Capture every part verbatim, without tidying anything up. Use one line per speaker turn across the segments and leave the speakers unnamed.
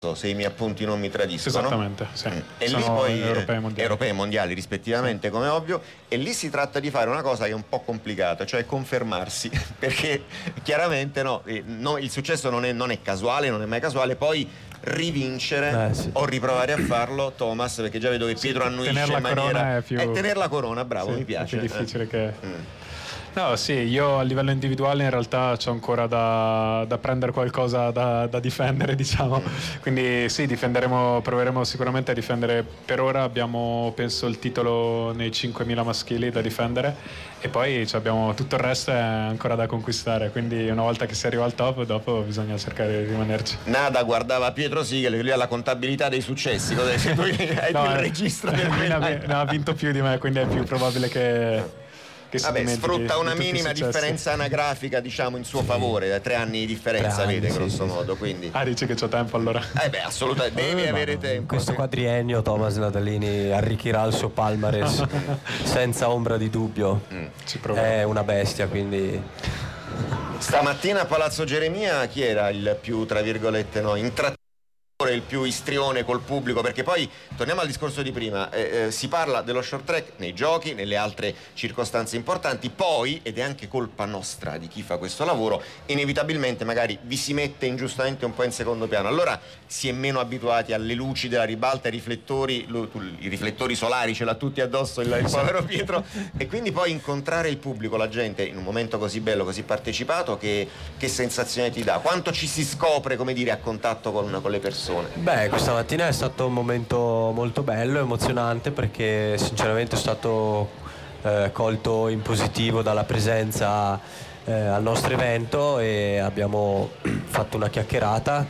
se i miei appunti non mi tradiscono.
Esattamente, sì.
Mm. E
Sono
lì poi
europei mondiali.
europei mondiali rispettivamente, come ovvio, e lì si tratta di fare una cosa che è un po' complicata, cioè confermarsi, perché chiaramente no, eh, no, il successo non è, non è casuale, non è mai casuale, poi rivincere
eh, sì.
o riprovare a farlo, Thomas, perché già vedo che Pietro
sì,
annuisce
tener la
in maniera
corona è più...
eh, tener la corona, bravo,
sì,
mi piace.
È più difficile
eh.
che...
Mm.
No, sì, io a livello individuale in realtà c'ho ancora da, da prendere qualcosa da, da difendere, diciamo. Quindi sì, difenderemo, proveremo sicuramente a difendere. Per ora abbiamo, penso, il titolo nei cinquemila maschili da difendere e poi abbiamo tutto il resto è ancora da conquistare. Quindi una volta che si arriva al top, dopo bisogna cercare di rimanerci.
Nada guardava Pietro Sigel, che lui ha la contabilità dei successi. Cosa dici? Tu hai
no,
più il registro del
lui ne ha vinto più di me, quindi è più probabile che...
Vabbè, sfrutta una minima differenza anagrafica, diciamo, in suo sì. favore, tre anni di differenza,
anni,
vede,
sì,
grosso
sì,
modo,
sì.
quindi...
Ah, dici che c'ho tempo allora?
Eh beh, assolutamente, devi eh, avere tempo.
In questo quadriennio Thomas Nadalini arricchirà il suo palmarès senza ombra di dubbio. Mm.
Ci
è una bestia, quindi...
Stamattina a Palazzo Geremia chi era il più, tra virgolette, no, intrattore, il più istrione col pubblico? Perché poi torniamo al discorso di prima, eh, eh, si parla dello short track nei giochi, nelle altre circostanze importanti, poi, ed è anche colpa nostra di chi fa questo lavoro, inevitabilmente magari vi si mette ingiustamente un po' in secondo piano, allora si è meno abituati alle luci della ribalta, ai riflettori, lo, i riflettori solari ce l'ha tutti addosso il, il povero Pietro, e quindi poi incontrare il pubblico, la gente in un momento così bello, così partecipato, che, che sensazione ti dà? Quanto ci si scopre, come dire, a contatto con, con le persone?
Beh, questa mattina è stato un momento molto bello, emozionante, perché sinceramente è stato eh, colto in positivo dalla presenza eh, al nostro evento e abbiamo fatto una chiacchierata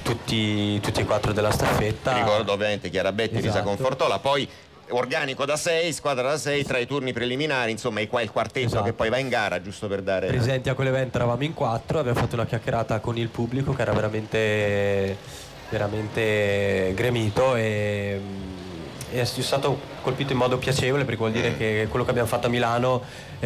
tutti, tutti e quattro della staffetta.
Ti ricordo ovviamente Chiara Betti,
esatto.
Lisa Confortola, poi organico da sei, squadra da sei, tra i turni preliminari, insomma il quartetto, esatto, che poi va in gara, giusto per dare...
Presenti a quell'evento eravamo in quattro, abbiamo fatto una chiacchierata con il pubblico che era veramente... veramente gremito e, e è stato colpito in modo piacevole, perché vuol dire che quello che abbiamo fatto a Milano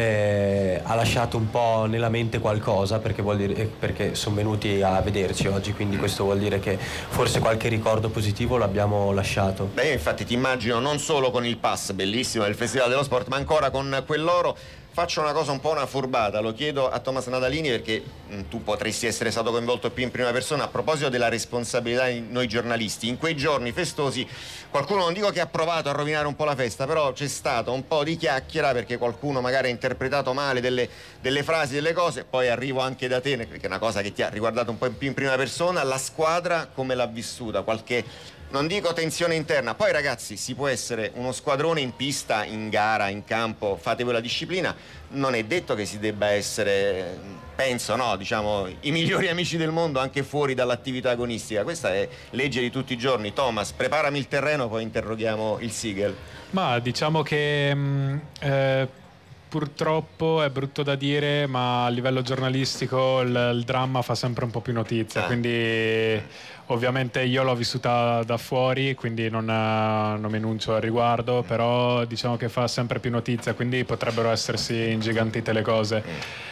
eh, ha lasciato un po' nella mente qualcosa, perché, vuol dire, perché sono venuti a vederci oggi, quindi questo vuol dire che forse qualche ricordo positivo l'abbiamo lasciato.
Beh, infatti ti immagino non solo con il pass bellissimo del Festival dello Sport, ma ancora con quell'oro. Faccio una cosa un po' una furbata, lo chiedo a Thomas Nadalini perché mh, tu potresti essere stato coinvolto più in prima persona. A proposito della responsabilità di noi giornalisti, in quei giorni festosi qualcuno, non dico che ha provato a rovinare un po' la festa, però c'è stato un po' di chiacchiera perché qualcuno magari ha interpretato male delle, delle frasi, delle cose. Poi arrivo anche da te, perché è una cosa che ti ha riguardato un po' più in prima persona. La squadra come l'ha vissuta? Qualche... non dico tensione interna, poi ragazzi si può essere uno squadrone in pista, in gara, in campo, fate voi la disciplina, non è detto che si debba essere, penso no, diciamo i migliori amici del mondo anche fuori dall'attività agonistica, questa è legge di tutti i giorni. Thomas, preparami il terreno, poi interroghiamo il Sigel.
Ma diciamo che mh, eh, purtroppo è brutto da dire, ma a livello giornalistico il, il dramma fa sempre un po' più notizia, ah. quindi ovviamente io l'ho vissuta da fuori, quindi non, non mi enuncio al riguardo, però diciamo che fa sempre più notizia, quindi potrebbero essersi ingigantite le cose.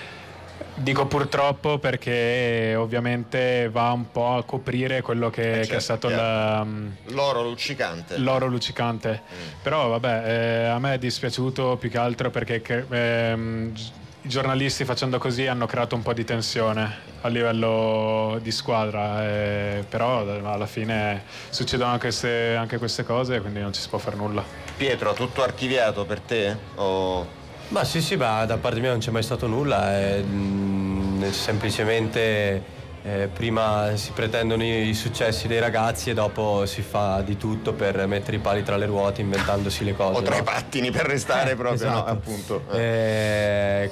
Dico purtroppo perché ovviamente va un po' a coprire quello che, eh certo, che è stato la,
l'oro luccicante.
L'oro luccicante. Mm. Però vabbè, eh, a me è dispiaciuto più che altro perché che, ehm, i giornalisti facendo così hanno creato un po' di tensione a livello di squadra, eh, però alla fine succedono anche queste, anche queste cose, quindi non ci si può fare nulla.
Pietro, tutto archiviato per te? O...
Ma sì sì, ma da parte mia non c'è mai stato nulla, è, mh, semplicemente eh, prima si pretendono i successi dei ragazzi e dopo si fa di tutto per mettere i pali tra le ruote inventandosi le cose.
O tra
no?
i pattini per restare eh, proprio,
esatto.
no, appunto.
Eh,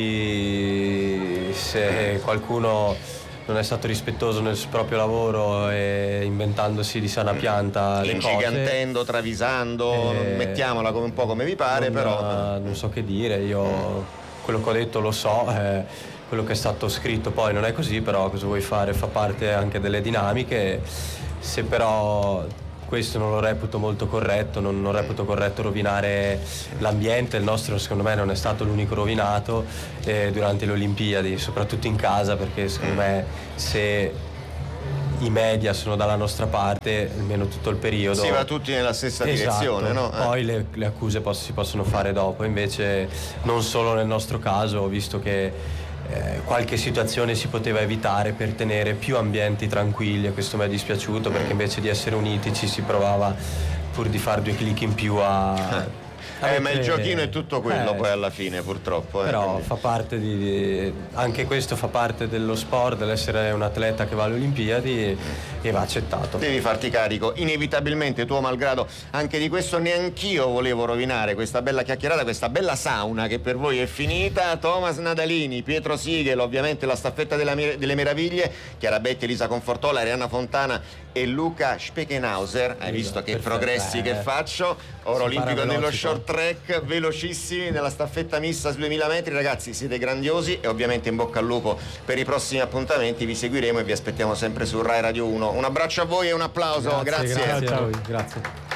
quindi se qualcuno non è stato rispettoso nel proprio lavoro e inventandosi di sana pianta le
ingigantendo,
cose,
travisando, eh, mettiamola come un po' come vi pare,
non,
però
non so che dire, io mm. quello che ho detto lo so, eh, quello che è stato scritto poi non è così, però cosa vuoi fare, fa parte anche delle dinamiche. Se però questo non lo reputo molto corretto, non, non reputo corretto rovinare l'ambiente, il nostro secondo me non è stato l'unico rovinato eh, durante le Olimpiadi, soprattutto in casa, perché secondo me se i media sono dalla nostra parte almeno tutto il periodo,
si va tutti nella stessa
esatto,
direzione, no?
Poi
eh.
le, le accuse poss- si possono fare dopo, invece non solo nel nostro caso, ho visto che eh, qualche situazione si poteva evitare per tenere più ambienti tranquilli, e questo mi è dispiaciuto, perché invece di essere uniti ci si provava, pur di fare due clic in più, a
Eh, ma il giochino è tutto quello,
eh,
poi alla fine, purtroppo. Eh,
però
quindi.
fa parte di, di anche questo fa parte dello sport, dell'essere un atleta che va alle Olimpiadi, e, e va accettato.
Devi farti carico, inevitabilmente, tuo malgrado, anche di questo. Neanch'io volevo rovinare questa bella chiacchierata, questa bella sauna che per voi è finita. Thomas Nadalini, Pietro Sigel, ovviamente la staffetta della, delle meraviglie, Chiara Betti, Elisa Confortola, Arianna Fontana e Luca Speckenhauser. Hai visto che
perfetto,
progressi
eh.
che faccio? Oro olimpico nello
veloci,
short track, velocissimi nella staffetta mista su duemila metri. Ragazzi, siete grandiosi, e ovviamente in bocca al lupo per i prossimi appuntamenti. Vi seguiremo e vi aspettiamo sempre su Rai Radio uno. Un abbraccio a voi e un applauso.
Grazie,
Grazie.
grazie a voi, grazie.